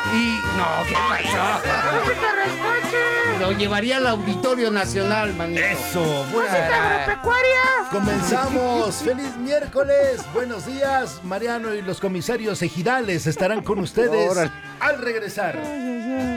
Y no, ¿qué pasó? Lo llevaría al Auditorio Nacional, manito. Eso, Agropecuaria. comenzamos. ¡Feliz miércoles! Buenos días. Mariano y los comisarios ejidales estarán con ustedes Órale. al regresar.